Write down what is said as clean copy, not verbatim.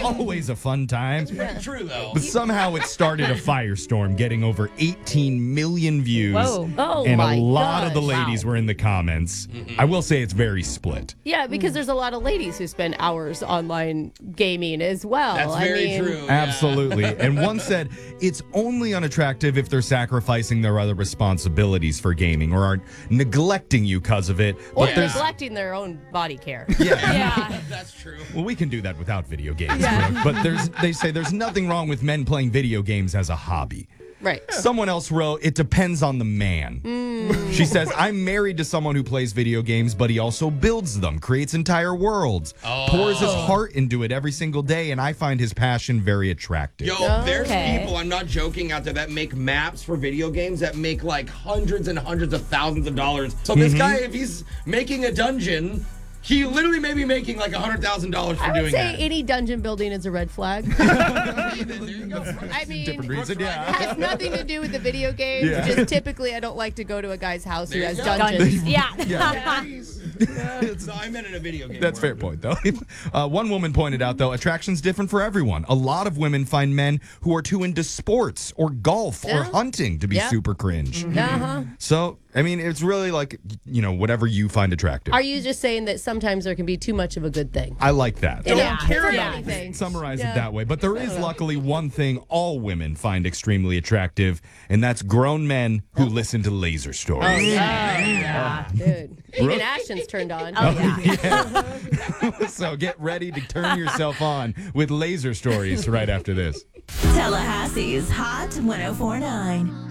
always a fun time. Pretty true, though. But somehow it started a firestorm, getting over 18 million views. Whoa. Oh, and my a lot of the gosh. ladies were in the comments. I will say it's very split. Yeah, because there's a lot of ladies who spend hours online gaming as well. That's very true. Yeah. Absolutely. And one said it's only unattractive if they're sacrificing their other responsibilities for gaming or are neglecting you because of it. Or But there's neglecting their own body care. Yeah. That's true. well, we can do that without video games. Brooke. But they say there's nothing wrong with men playing video games as a hobby. Right. Someone else wrote, it depends on the man. She says, I'm married to someone who plays video games, but he also builds them, creates entire worlds, pours his heart into it every single day, and I find his passion very attractive. Yo, there's Okay. people, I'm not joking, out there that make maps for video games that make like hundreds and hundreds of thousands of dollars. So this guy, if he's making a dungeon, he literally may be making like $100,000 for I would doing say that. any dungeon building is a red flag. There you go. I mean, Different it reason, yeah. has nothing to do with the video games. Yeah. Just typically, I don't like to go to a guy's house who There has you go. dungeons. Yeah. So I meant in a video game. That's a fair point, though. One woman pointed out, though, attraction's different for everyone. A lot of women find men who are too into sports or golf or Yeah. hunting to be Yeah. super cringe. Uh-huh. So, I mean, it's really like, whatever you find attractive. Are you just saying that sometimes there can be too much of a good thing? I like that. They Yeah. don't care about Yeah. anything. Summarize Yeah. it that way. But there is luckily one thing all women find extremely attractive, and that's grown men who listen to laser stories. Yeah. Dude. Even Ashton's turned on. So get ready to turn yourself on with laser stories right after this. Tallahassee's Hot 1049.